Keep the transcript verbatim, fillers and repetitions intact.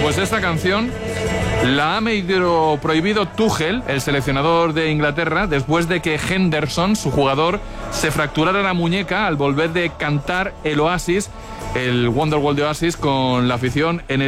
Pues esta canción la ha medio prohibido Tuchel, el seleccionador de Inglaterra, después de que Henderson, su jugador, se fracturara la muñeca al volver de cantar el Oasis, el Wonderwall de Oasis, con la afición en el